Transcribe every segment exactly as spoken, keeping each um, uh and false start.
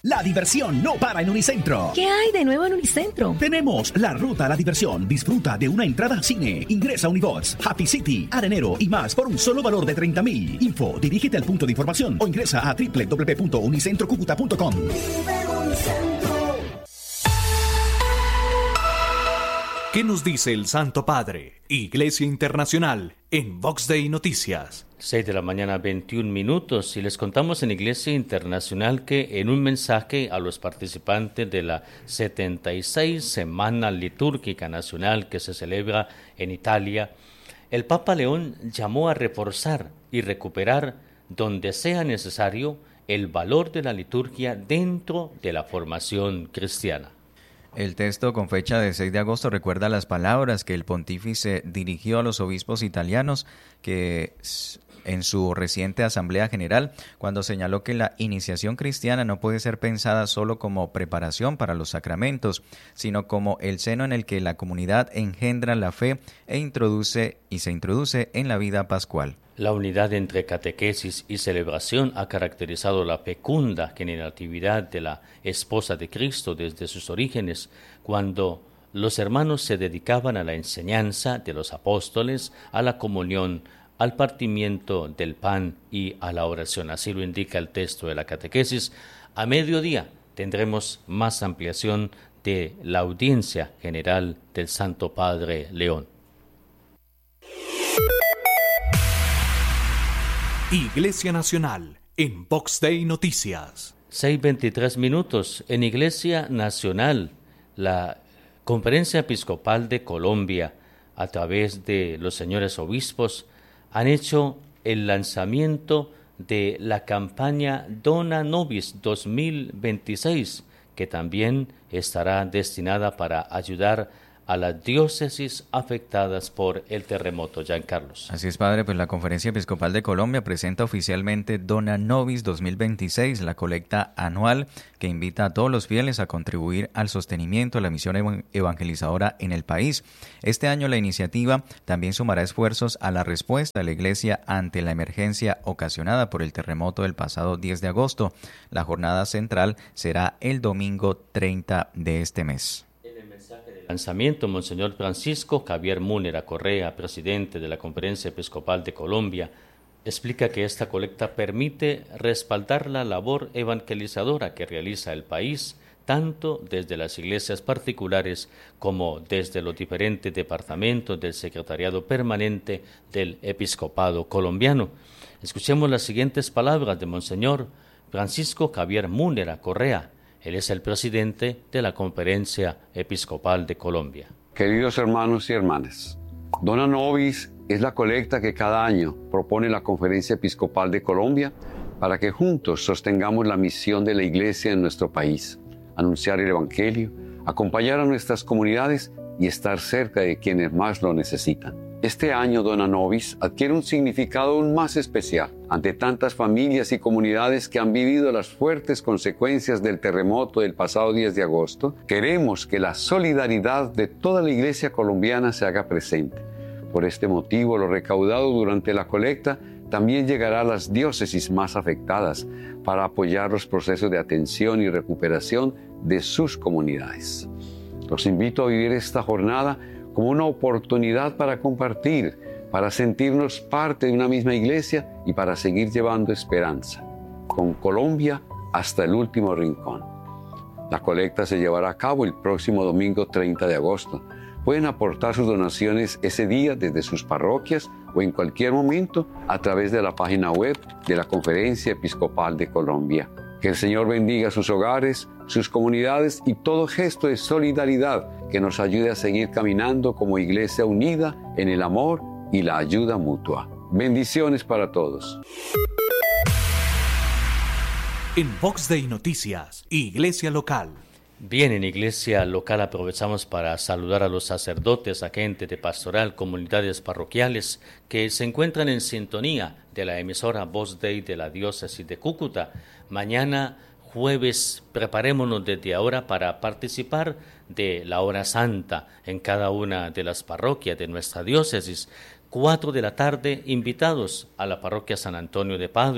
La diversión no para en Unicentro. ¿Qué hay de nuevo en Unicentro? Tenemos la ruta a la diversión. Disfruta de una entrada a cine. Ingresa a Unibots, Happy City, Arenero y más por un solo valor de treinta mil. Info, dirígete al punto de información o ingresa a doble u doble u doble u punto unicentro cúcuta punto com. ¿Qué nos dice el Santo Padre? Iglesia Internacional en Vox Day Noticias. seis de la mañana, veintiún minutos, y les contamos en Iglesia Internacional que en un mensaje a los participantes de la setenta y seis Semana Litúrgica Nacional que se celebra en Italia, el Papa León llamó a reforzar y recuperar, donde sea necesario, el valor de la liturgia dentro de la formación cristiana. El texto con fecha de seis de agosto recuerda las palabras que el pontífice dirigió a los obispos italianos que en su reciente Asamblea General, cuando señaló que la iniciación cristiana no puede ser pensada solo como preparación para los sacramentos, sino como el seno en el que la comunidad engendra la fe e introduce y se introduce en la vida pascual. La unidad entre catequesis y celebración ha caracterizado la fecunda generatividad de la esposa de Cristo desde sus orígenes, cuando los hermanos se dedicaban a la enseñanza de los apóstoles, a la comunión, al partimiento del pan y a la oración. Así lo indica el texto de la catequesis. A mediodía tendremos más ampliación de la audiencia general del Santo Padre León. Iglesia Nacional en Vox Day Noticias. seis veintitrés minutos. En Iglesia Nacional, la Conferencia Episcopal de Colombia, a través de los señores obispos, han hecho el lanzamiento de la campaña Dona Nobis dos mil veintiséis, que también estará destinada para ayudar a las diócesis afectadas por el terremoto. Giancarlos. Así es, padre, pues la Conferencia Episcopal de Colombia presenta oficialmente Dona Nobis dos mil veintiséis, la colecta anual que invita a todos los fieles a contribuir al sostenimiento de la misión evangelizadora en el país. Este año la iniciativa también sumará esfuerzos a la respuesta de la Iglesia ante la emergencia ocasionada por el terremoto del pasado diez de agosto. La jornada central será el domingo treinta de este mes. Lanzamiento, Monseñor Francisco Javier Múnera Correa, presidente de la Conferencia Episcopal de Colombia, explica que esta colecta permite respaldar la labor evangelizadora que realiza el país, tanto desde las iglesias particulares como desde los diferentes departamentos del Secretariado Permanente del Episcopado colombiano. Escuchemos las siguientes palabras de Monseñor Francisco Javier Múnera Correa. Él es el presidente de la Conferencia Episcopal de Colombia. Queridos hermanos y hermanas, Dona Nobis es la colecta que cada año propone la Conferencia Episcopal de Colombia para que juntos sostengamos la misión de la Iglesia en nuestro país, anunciar el Evangelio, acompañar a nuestras comunidades y estar cerca de quienes más lo necesitan. Este año Dona Nobis adquiere un significado aún más especial ante tantas familias y comunidades que han vivido las fuertes consecuencias del terremoto del pasado diez de agosto. Queremos que la solidaridad de toda la Iglesia colombiana se haga presente. Por este motivo, lo recaudado durante la colecta también llegará a las diócesis más afectadas para apoyar los procesos de atención y recuperación de sus comunidades. Los invito a vivir esta jornada como una oportunidad para compartir, para sentirnos parte de una misma iglesia y para seguir llevando esperanza, con Colombia hasta el último rincón. La colecta se llevará a cabo el próximo domingo treinta de agosto. Pueden aportar sus donaciones ese día desde sus parroquias o en cualquier momento a través de la página web de la Conferencia Episcopal de Colombia. Que el Señor bendiga sus hogares, sus comunidades y todo gesto de solidaridad que nos ayude a seguir caminando como iglesia unida en el amor y la ayuda mutua. Bendiciones para todos. En Vox Day Noticias, Iglesia Local. Bien, en Iglesia Local aprovechamos para saludar a los sacerdotes, agentes de pastoral, comunidades parroquiales que se encuentran en sintonía de la emisora Vox Day de la Diócesis de Cúcuta. Mañana, jueves, preparémonos desde ahora para participar de la hora santa en cada una de las parroquias de nuestra diócesis. Cuatro de la tarde, invitados a la parroquia San Antonio de Padua.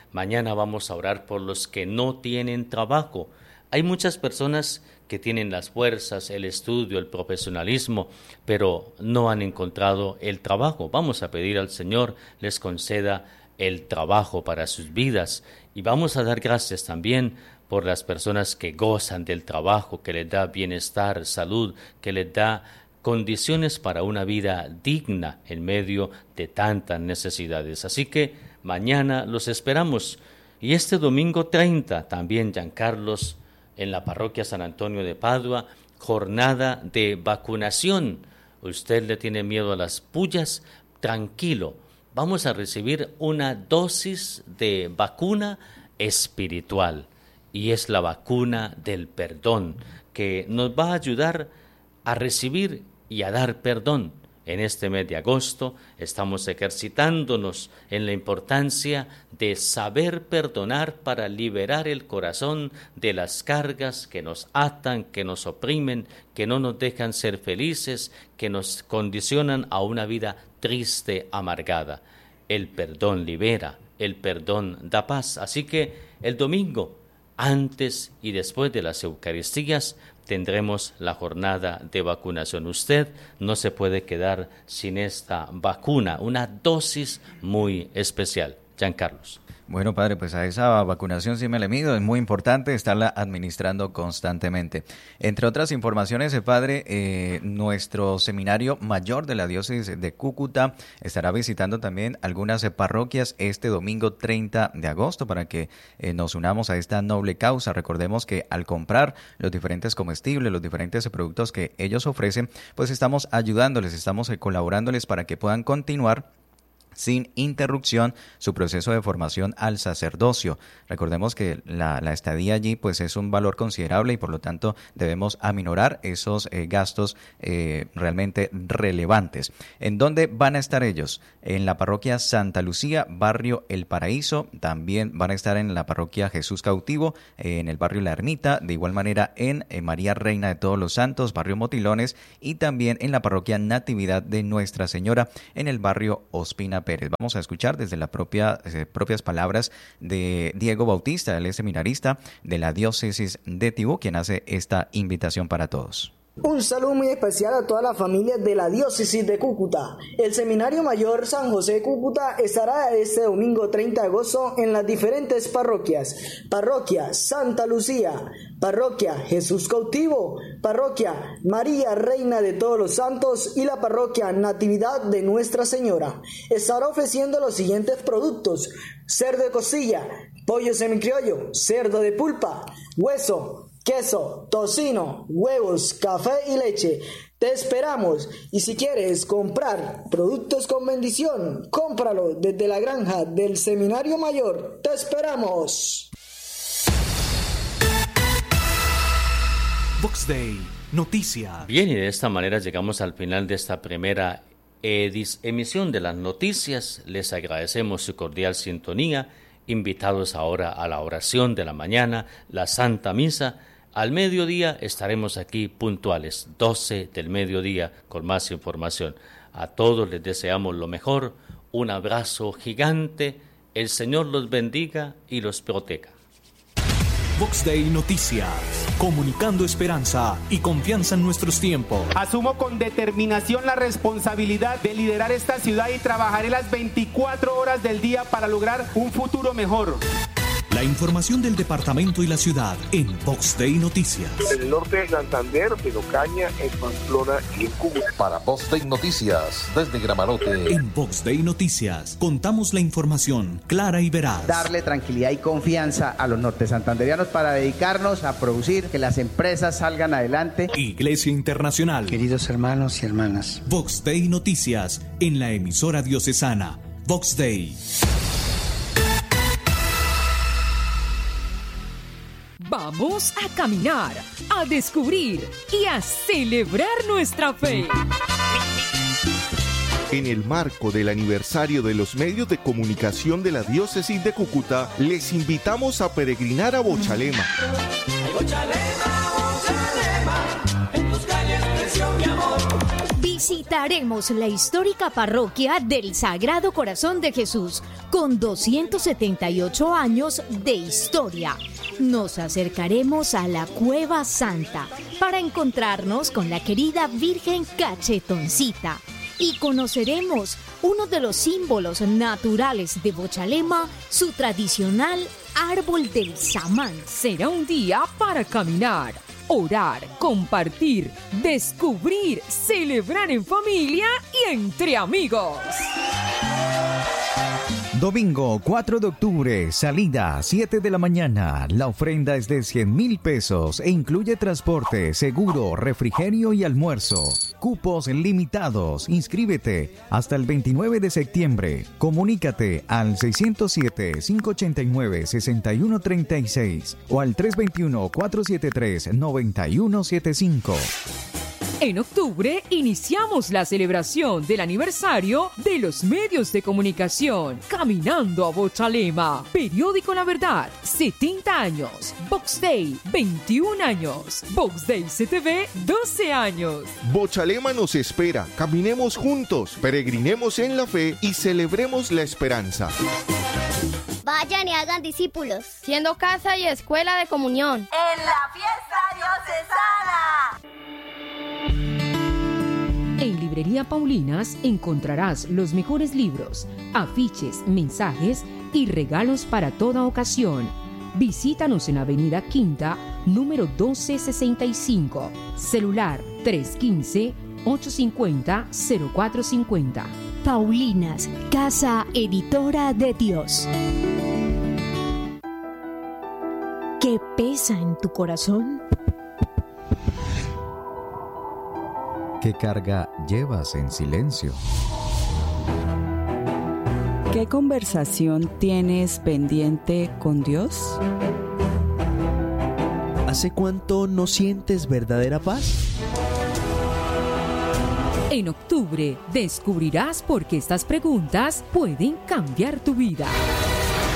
Mañana vamos a orar por los que no tienen trabajo. Hay muchas personas que tienen las fuerzas, el estudio, el profesionalismo, pero no han encontrado el trabajo. Vamos a pedir al Señor les conceda el trabajo para sus vidas, y vamos a dar gracias también por las personas que gozan del trabajo, que les da bienestar, salud, que les da condiciones para una vida digna en medio de tantas necesidades. Así que mañana los esperamos, y este domingo treinta también, Giancarlos, en la parroquia San Antonio de Padua, jornada de vacunación. ¿Usted le tiene miedo a las pullas? Tranquilo, vamos a recibir una dosis de vacuna espiritual, y es la vacuna del perdón, que nos va a ayudar a recibir y a dar perdón. En este mes de agosto estamos ejercitándonos en la importancia de saber perdonar para liberar el corazón de las cargas que nos atan, que nos oprimen, que no nos dejan ser felices, que nos condicionan a una vida triste, amargada. El perdón libera, el perdón da paz. Así que el domingo, antes y después de las Eucaristías, tendremos la jornada de vacunación. Usted no se puede quedar sin esta vacuna, una dosis muy especial. Giancarlos. Bueno, padre, pues a esa vacunación sí me le mido, es muy importante estarla administrando constantemente. Entre otras informaciones, eh, padre, eh, nuestro seminario mayor de la diócesis de Cúcuta estará visitando también algunas eh, parroquias este domingo treinta de agosto para que eh, nos unamos a esta noble causa. Recordemos que al comprar los diferentes comestibles, los diferentes eh, productos que ellos ofrecen, pues estamos ayudándoles, estamos eh, colaborándoles para que puedan continuar sin interrupción su proceso de formación al sacerdocio. Recordemos que la, la estadía allí pues es un valor considerable y por lo tanto debemos aminorar esos eh, gastos eh, realmente relevantes. ¿En dónde van a estar ellos? En la parroquia Santa Lucía, barrio El Paraíso. También van a estar en la parroquia Jesús Cautivo, eh, en el barrio La Ermita. De igual manera en eh, María Reina de Todos los Santos, barrio Motilones. Y también en la parroquia Natividad de Nuestra Señora, en el barrio Ospina Pérez. Vamos a escuchar desde las propia, eh, propias palabras de Diego Bautista, él es seminarista de la diócesis de Tibú, quien hace esta invitación para todos. Un saludo muy especial a toda la familia de la diócesis de Cúcuta. El Seminario Mayor San José de Cúcuta estará este domingo treinta de agosto en las diferentes parroquias. Parroquia Santa Lucía, Parroquia Jesús Cautivo, Parroquia María Reina de Todos los Santos y la Parroquia Natividad de Nuestra Señora. Estará ofreciendo los siguientes productos: cerdo de costilla, pollo semicriollo, cerdo de pulpa, hueso, queso, tocino, huevos, café y leche. Te esperamos, y si quieres comprar productos con bendición, cómpralo desde la granja del Seminario Mayor. Te esperamos. Vox Day, noticias. Bien, y de esta manera llegamos al final de esta primera edis- emisión de las noticias. Les agradecemos su cordial sintonía. Invitados ahora a la oración de la mañana, la Santa Misa. Al mediodía estaremos aquí puntuales, doce del mediodía, con más información. A todos les deseamos lo mejor, un abrazo gigante, el Señor los bendiga y los proteja. Vox Day Noticias, comunicando esperanza y confianza en nuestros tiempos. Asumo con determinación la responsabilidad de liderar esta ciudad y trabajaré las veinticuatro horas del día para lograr un futuro mejor. La información del departamento y la ciudad en Vox Day Noticias. En el norte de Santander, en Ocaña, en Pamplona y en Cúcuta. Para Vox Day Noticias, desde Gramarote. En Vox Day Noticias, contamos la información clara y veraz. Darle tranquilidad y confianza a los norte santanderianos para dedicarnos a producir, que las empresas salgan adelante. Iglesia Internacional. Queridos hermanos y hermanas. Vox Day Noticias, en la emisora diocesana. Vox Day. Vamos a caminar, a descubrir y a celebrar nuestra fe. En el marco del aniversario de los medios de comunicación de la diócesis de Cúcuta, les invitamos a peregrinar a Bochalema. Bochalema, Bochalema, en tus calles creció mi amor. Visitaremos la histórica parroquia del Sagrado Corazón de Jesús, con doscientos setenta y ocho años de historia. Nos acercaremos a la Cueva Santa para encontrarnos con la querida Virgen Cachetoncita y conoceremos uno de los símbolos naturales de Bochalema, su tradicional árbol del samán. Será un día para caminar, orar, compartir, descubrir, celebrar en familia y entre amigos. Domingo cuatro de octubre, salida siete de la mañana. La ofrenda es de cien mil pesos e incluye transporte, seguro, refrigerio y almuerzo. Cupos limitados. Inscríbete hasta el veintinueve de septiembre. Comunícate al seiscientos siete, cinco ochenta y nueve, sesenta y uno treinta y seis o al tres veintiuno, cuatrocientos setenta y tres, noventa y uno setenta y cinco. En octubre iniciamos la celebración del aniversario de los medios de comunicación. Caminando a Bochalema. Periódico La Verdad, setenta años. Vox Day, veintiún años. Vox Day C T V, doce años. Bochalema nos espera. Caminemos juntos, peregrinemos en la fe y celebremos la esperanza. Vayan y hagan discípulos, siendo casa y escuela de comunión. En la fiesta diocesana. En Librería Paulinas encontrarás los mejores libros, afiches, mensajes y regalos para toda ocasión. Visítanos en Avenida Quinta, número doce sesenta y cinco. Celular tres uno cinco, ocho cinco cero, cero cuatro cinco cero. Paulinas, casa editora de Dios. ¿Qué pesa en tu corazón? ¿Qué carga llevas en silencio? ¿Qué conversación tienes pendiente con Dios? ¿Hace cuánto no sientes verdadera paz? En octubre descubrirás por qué estas preguntas pueden cambiar tu vida.